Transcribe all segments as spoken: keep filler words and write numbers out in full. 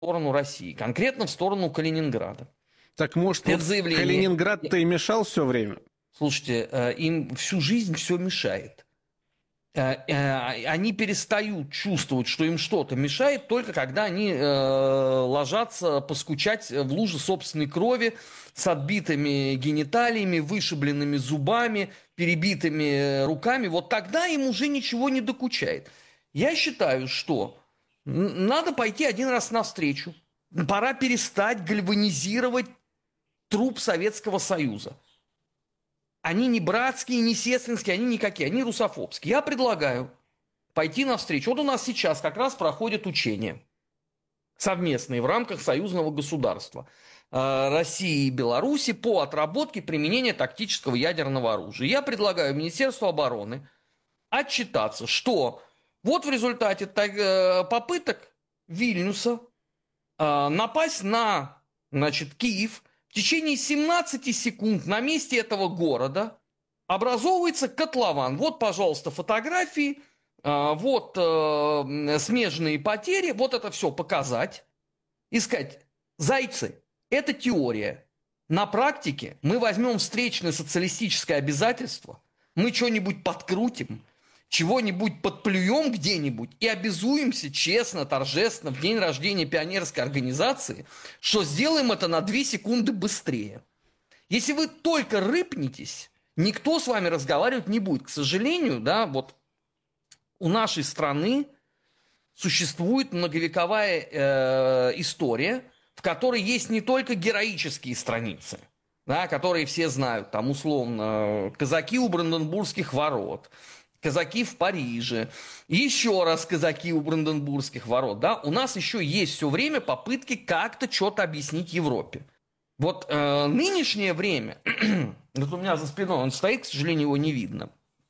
сторону России, конкретно в сторону Калининграда. Так может, Это вот заявление... Калининград-то и мешал все время? Слушайте, им всю жизнь все мешает. Они перестают чувствовать, что им что-то мешает, только когда они ложатся поскучать в луже собственной крови с отбитыми гениталиями, вышибленными зубами, перебитыми руками. Вот тогда им уже ничего не докучает. Я считаю, что надо пойти один раз навстречу. Пора перестать гальванизировать труп Советского Союза. Они не братские, не сестринские, они никакие, они русофобские. Я предлагаю пойти навстречу. Вот у нас сейчас как раз проходят учения совместные в рамках союзного государства России и Беларуси по отработке применения тактического ядерного оружия. Я предлагаю Министерству обороны отчитаться, что вот в результате попыток Вильнюса напасть на, значит, Киев, в течение семнадцати секунд на месте этого города образовывается котлован. Вот, пожалуйста, фотографии, вот смежные потери, вот это все показать. И сказать, зайцы, это теория. На практике мы возьмем встречное социалистическое обязательство, мы что-нибудь подкрутим, чего-нибудь подплюем где-нибудь и обязуемся честно, торжественно в день рождения пионерской организации, что сделаем это на две секунды быстрее. Если вы только рыпнетесь, никто с вами разговаривать не будет. К сожалению, да, вот у нашей страны существует многовековая э, история, в которой есть не только героические страницы, да, которые все знают, там условно казаки у Бранденбургских ворот, казаки в Париже, еще раз казаки у Бранденбургских ворот. Да? У нас еще есть все время попытки как-то что-то объяснить Европе. Вот э, нынешнее время, вот у меня за спиной он стоит, к сожалению, его не видно.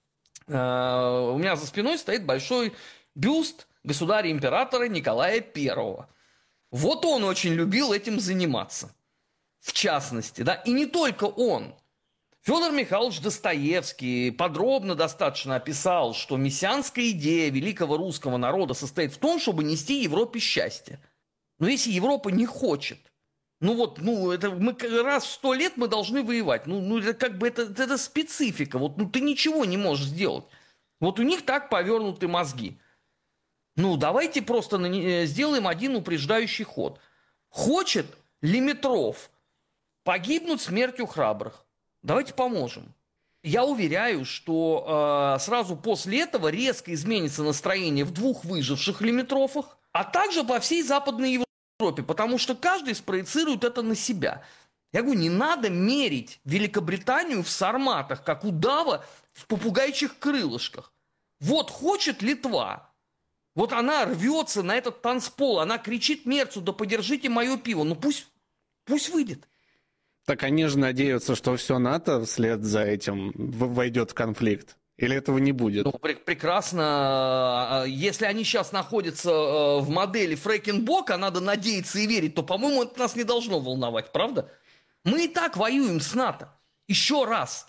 Э, у меня за спиной стоит большой бюст государя-императора Николая Первого. Вот он очень любил этим заниматься, в частности. Да? И не только он. Федор Михайлович Достоевский подробно достаточно описал, что мессианская идея великого русского народа состоит в том, чтобы нести Европе счастье. Но если Европа не хочет, ну вот, ну, это мы раз в сто лет мы должны воевать. Ну, ну это как бы это, это специфика. Вот, ну, ты ничего не можешь сделать. Вот у них так повернуты мозги. Ну, давайте просто на, сделаем один упреждающий ход. Хочет Лимитров погибнуть смертью храбрых. Давайте поможем. Я уверяю, что э, сразу после этого резко изменится настроение в двух выживших лимитрофах, а также по всей Западной Европе, потому что каждый спроецирует это на себя. Я говорю, не надо мерить Великобританию в сарматах, как удава в попугайчих крылышках. Вот хочет Литва, вот она рвется на этот танцпол, она кричит Мерцу, да подержите мое пиво, ну пусть, пусть выйдет. Так они же надеются, что все НАТО вслед за этим войдет в конфликт. Или этого не будет? Ну, пр- прекрасно. Если они сейчас находятся в модели Фрэкенбока, надо надеяться и верить, то, по-моему, это нас не должно волновать, правда? Мы и так воюем с НАТО. Еще раз.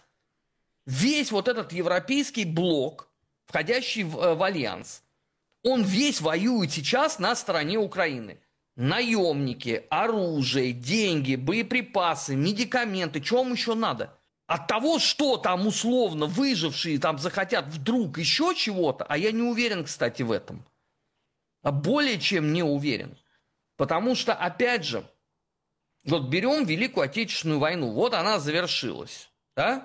Весь вот этот европейский блок, входящий в, в альянс, он весь воюет сейчас на стороне Украины. Наемники, оружие, деньги, боеприпасы, медикаменты, что вам еще надо? От того, что там условно выжившие там захотят вдруг еще чего-то, а я не уверен, кстати, в этом. А более чем не уверен. Потому что, опять же, вот берем Великую Отечественную войну, вот она завершилась, да?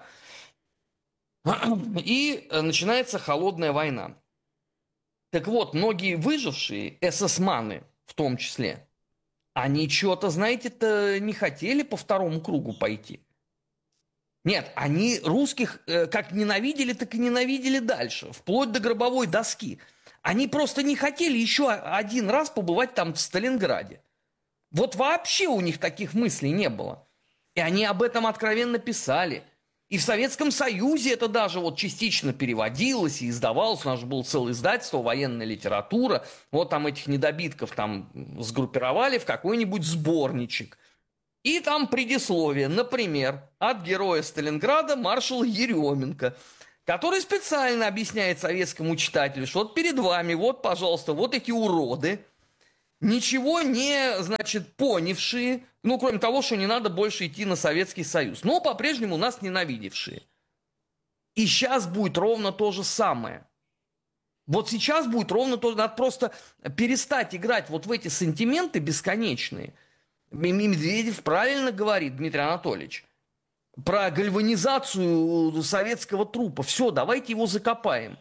И начинается холодная война. Так вот, многие выжившие, эсэсманы в том числе, они что-то, знаете-то, не хотели по второму кругу пойти. Нет, они русских э, как ненавидели, так и ненавидели дальше, вплоть до гробовой доски. Они просто не хотели еще один раз побывать там в Сталинграде. Вот вообще у них таких мыслей не было. И они об этом откровенно писали. И в Советском Союзе это даже вот частично переводилось и издавалось. У нас же было целое издательство, военная литература. Вот там этих недобитков там сгруппировали в какой-нибудь сборничек. И там предисловие, например, от героя Сталинграда маршала Еременко, который специально объясняет советскому читателю, что вот перед вами, вот, пожалуйста, вот эти уроды, ничего не, значит, понявшие, ну, кроме того, что не надо больше идти на Советский Союз, но по-прежнему нас ненавидевшие. И сейчас будет ровно то же самое. Вот сейчас будет ровно то же, надо просто перестать играть вот в эти сантименты бесконечные. Медведев правильно говорит, Дмитрий Анатольевич, про гальванизацию советского трупа. Все, давайте его закопаем.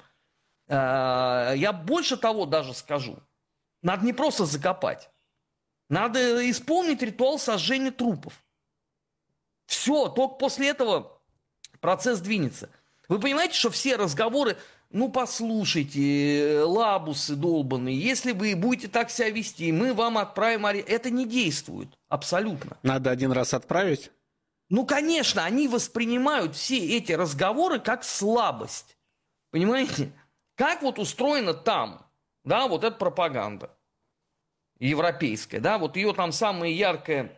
Я больше того даже скажу. Надо не просто закопать. Надо исполнить ритуал сожжения трупов. Все, только после этого процесс двинется. Вы понимаете, что все разговоры, ну послушайте, лабусы долбаные, если вы будете так себя вести, мы вам отправим... Это не действует абсолютно. Надо один раз отправить? Ну, конечно, они воспринимают все эти разговоры как слабость. Понимаете? Как вот устроено там, да, вот эта пропаганда европейская, да, вот ее там самое яркое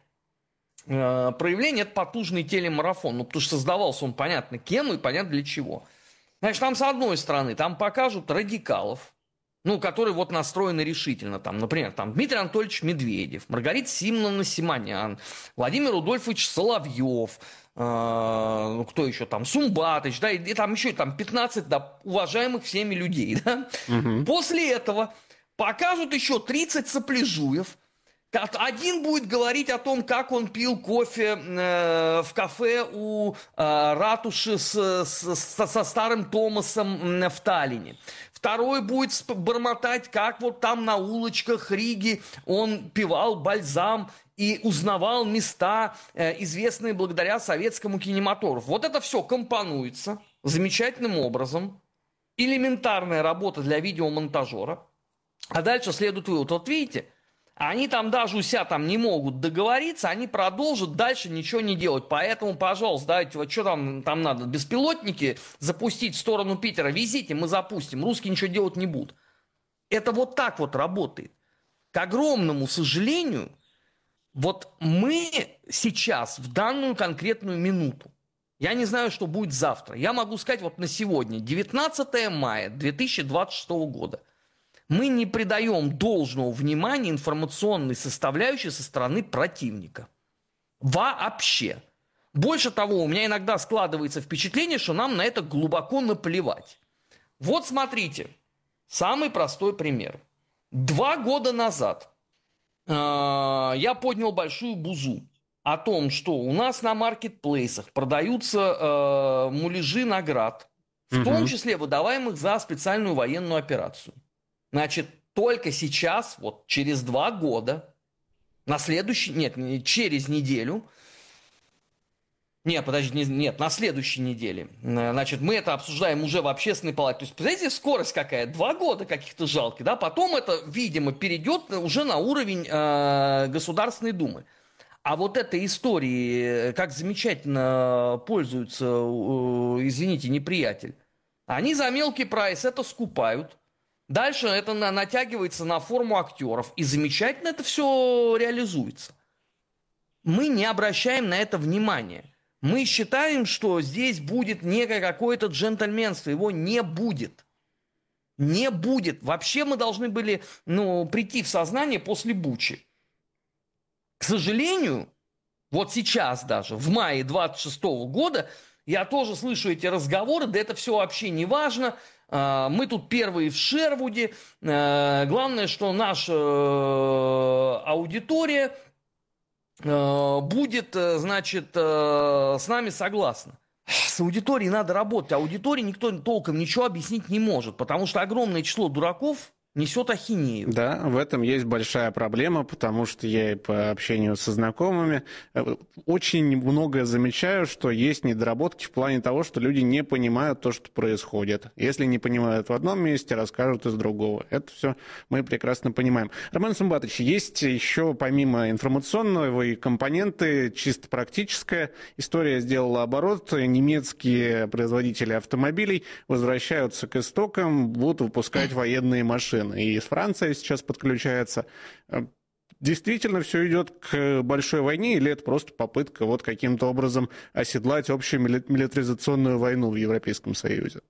э, проявление – это потужный телемарафон, ну, потому что создавался он понятно кем и понятно для чего. Значит, там с одной стороны, там покажут радикалов, ну, которые вот настроены решительно, там, например, там Дмитрий Анатольевич Медведев, Маргарита Симоновна Симонян, Владимир Рудольфович Соловьев, э, ну, кто еще там, Сумбатыч, да, и, и там еще там пятнадцать, да, уважаемых всеми людей, да. Угу. После этого покажут еще тридцать сопляжуев. Один будет говорить о том, как он пил кофе э, в кафе у э, ратуши с, с, со старым Томасом в Таллине. Второй будет бормотать, как вот там на улочках Риги он пивал бальзам и узнавал места, э, известные благодаря советскому кинематографу. Вот это все компонуется замечательным образом. Элементарная работа для видеомонтажера. А дальше следует вывод. Вот видите, они там даже у себя там не могут договориться, они продолжат дальше ничего не делать. Поэтому, пожалуйста, давайте, вот что там, там надо, беспилотники запустить в сторону Питера, везите, мы запустим, русские ничего делать не будут. Это вот так вот работает. К огромному сожалению, вот мы сейчас, в данную конкретную минуту, я не знаю, что будет завтра, я могу сказать вот на сегодня, девятнадцатое мая две тысячи двадцать шестого года, мы не придаем должного внимания информационной составляющей со стороны противника. Вообще. Больше того, у меня иногда складывается впечатление, что нам на это глубоко наплевать. Вот смотрите, самый простой пример. Два года назад э, я поднял большую бузу о том, что у нас на маркетплейсах продаются э, муляжи наград, в угу. том числе выдаваемых за специальную военную операцию. Значит, только сейчас, вот через два года, на следующий, нет, через неделю, нет, подожди, нет, на следующей неделе, значит, мы это обсуждаем уже в общественной палате. То есть, представляете, скорость какая, два года каких-то жалких, да, потом это, видимо, перейдет уже на уровень э, Государственной Думы. А вот этой истории, как замечательно пользуются, э, извините, неприятель, они за мелкий прайс это скупают. Дальше это на, натягивается на форму актеров. И замечательно это все реализуется. Мы не обращаем на это внимания. Мы считаем, что здесь будет некое какое-то джентльменство. Его не будет. Не будет. Вообще мы должны были ну, прийти в сознание после Бучи. К сожалению, вот сейчас даже, в мае двадцать шестого года, я тоже слышу эти разговоры, да это все вообще не важно. Мы тут первые в Шервуде. Главное, что наша аудитория будет, значит, с нами согласна. С аудиторией надо работать. Аудитории никто толком ничего объяснить не может, потому что огромное число дураков несет ахинею. Да, в этом есть большая проблема, потому что я и по общению со знакомыми очень многое замечаю, что есть недоработки в плане того, что люди не понимают то, что происходит. Если не понимают в одном месте, расскажут из другого. Это все мы прекрасно понимаем. Роман Сумбатович, есть еще помимо информационного и компоненты, чисто практическая история сделала оборот. Немецкие производители автомобилей возвращаются к истокам, будут выпускать военные машины. И из Франции сейчас подключается. Действительно все идет к большой войне, или это просто попытка вот каким-то образом оседлать общую милитаризационную войну в Европейском Союзе?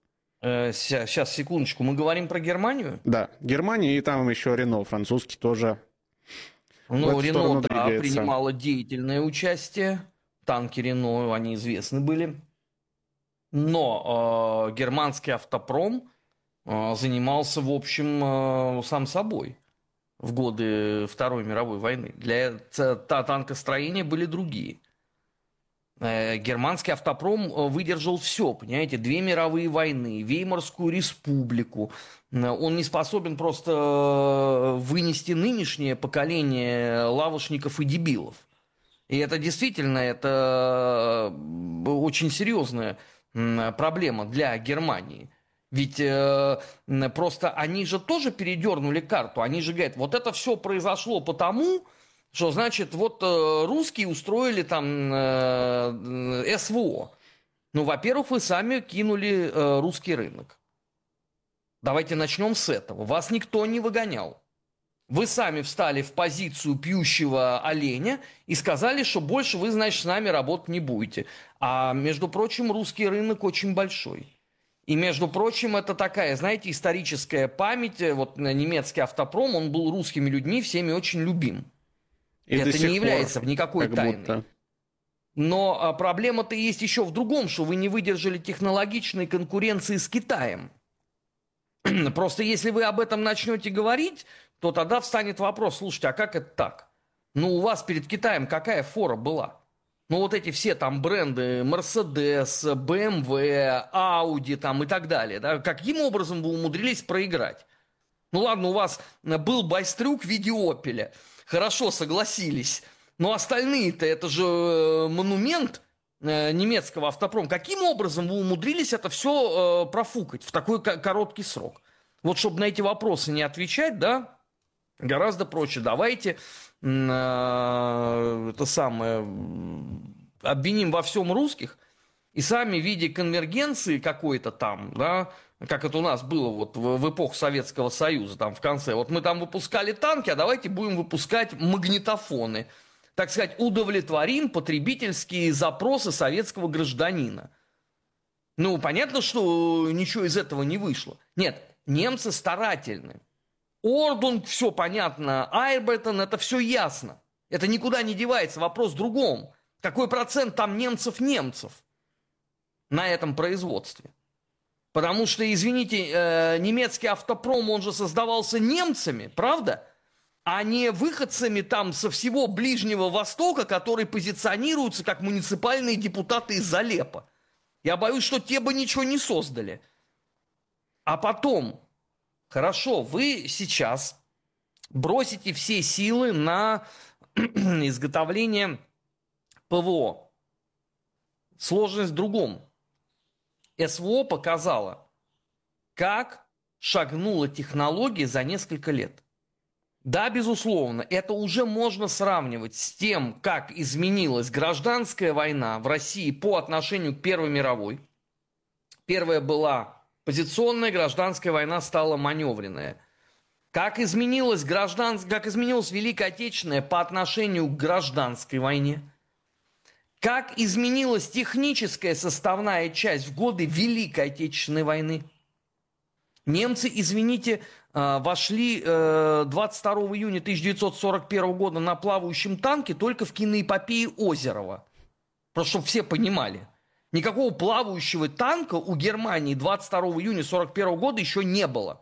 Сейчас, секундочку. Мы говорим про Германию? Да, Германия и там еще Рено, французский тоже в Ну, эту Рено, сторону да, двигается. принимало деятельное участие. Танки Рено, они известны были. Но э, германский автопром э, занимался, в общем, э, сам собой в годы Второй мировой войны. Для ц- та танкостроения были другие. Э, Германский автопром э, выдержал все, понимаете, две мировые войны, Веймарскую республику. Э, Он не способен просто э, вынести нынешнее поколение лавочников и дебилов. И это действительно, это э, очень серьезная м, проблема для Германии. Ведь э, м, просто они же тоже передернули карту. Они же говорят, вот это все произошло потому, что, значит, вот э, русские устроили там э, э, СВО. Ну, во-первых, вы сами кинули э, русский рынок. Давайте начнем с этого. Вас никто не выгонял. Вы сами встали в позицию пьющего оленя и сказали, что больше вы, значит, с нами работать не будете. А, между прочим, русский рынок очень большой. И, между прочим, это такая, знаете, историческая память. Вот немецкий автопром, он был русскими людьми всеми очень любим. И до Это не сих пор, является никакой как тайной. будто. Но а, проблема-то есть еще в другом, что вы не выдержали технологичной конкуренции с Китаем. Просто если вы об этом начнете говорить, то тогда встанет вопрос, слушайте, а как это так? Ну, у вас перед Китаем какая фора была? Ну, вот эти все там бренды Mercedes, бэ эм вэ, Audi там и так далее, да, каким образом вы умудрились проиграть? Ну, ладно, у вас был байстрюк в виде Опеля. Хорошо, согласились. Но остальные-то, это же э, монумент э, немецкого автопрома. Каким образом вы умудрились это все э, профукать в такой ко- короткий срок? Вот чтобы на эти вопросы не отвечать, да, гораздо проще. Давайте м, э, это самое м, обвиним во всем русских и сами в виде конвергенции какой-то там, да, как это у нас было вот в, в эпоху Советского Союза, там в конце. Вот мы там выпускали танки, а давайте будем выпускать магнитофоны. Так сказать, удовлетворим потребительские запросы советского гражданина. Ну, понятно, что ничего из этого не вышло. Нет, немцы старательны. Ордунг, все понятно, Айрбетон, это все ясно. Это никуда не девается. Вопрос в другом. Какой процент там немцев-немцев на этом производстве? Потому что, извините, э, немецкий автопром, он же создавался немцами, правда? А не выходцами там со всего Ближнего Востока, которые позиционируются как муниципальные депутаты из Алеппо. Я боюсь, что те бы ничего не создали. А потом, хорошо, вы сейчас бросите все силы на изготовление ПВО. Сложность в другом. СВО показала, как шагнула технология за несколько лет. Да, безусловно, это уже можно сравнивать с тем, как изменилась гражданская война в России по отношению к Первой мировой. Первая была позиционная, гражданская война стала маневренная. Как изменилась, граждан... как изменилась Великая Отечественная по отношению к гражданской войне. Как изменилась техническая составная часть в годы Великой Отечественной войны. Немцы, извините, вошли двадцать второго июня тысяча девятьсот сорок первого года на плавающем танке только в киноэпопее Озерова. Просто чтобы все понимали. Никакого плавающего танка у Германии двадцать второго июня сорок первого года еще не было.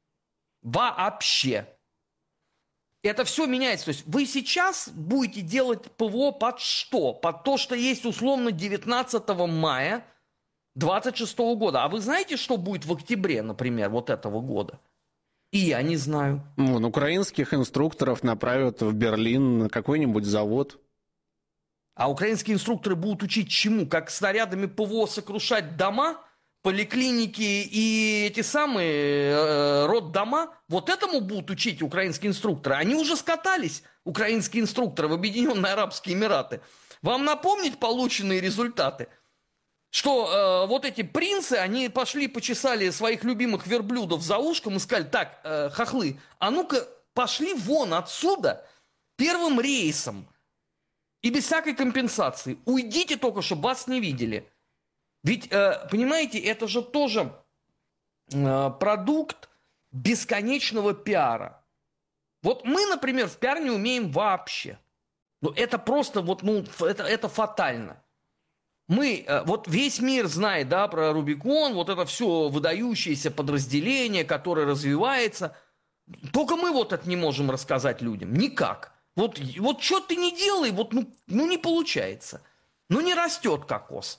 Вообще. Это все меняется. То есть вы сейчас будете делать ПВО под что? Под то, что есть условно девятнадцатого мая двадцать шестого года. А вы знаете, что будет в октябре, например, вот этого года? И я не знаю. Вон, украинских инструкторов направят в Берлин на какой-нибудь завод. А украинские инструкторы будут учить чему? Как снарядами ПВО сокрушать дома, поликлиники и эти самые э, роддома? Вот этому будут учить украинские инструкторы. Они уже скатались, украинские инструкторы, в Объединенные Арабские Эмираты. Вам напомнить полученные результаты? Что э, вот эти принцы, они пошли, почесали своих любимых верблюдов за ушком и сказали, так, э, хохлы, а ну-ка пошли вон отсюда первым рейсом и без всякой компенсации. Уйдите только, чтобы вас не видели. Ведь, э, понимаете, это же тоже э, продукт бесконечного пиара. Вот мы, например, в пиар не умеем вообще. Ну, это просто вот, ну, это, это фатально. Мы, вот весь мир знает, да, про Рубикон, вот это все выдающееся подразделение, которое развивается. Только мы вот это не можем рассказать людям. Никак. Вот, вот что ты не делай, вот, ну, ну не получается. Ну не растет кокос.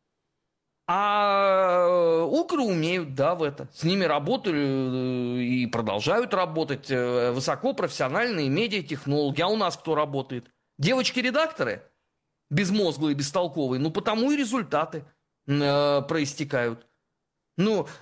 А укры умеют, да, в это. С ними работали и продолжают работать высокопрофессиональные медиатехнологи. А у нас кто работает? Девочки-редакторы? Безмозглые, бестолковые. Ну, потому и результаты э, проистекают. Ну,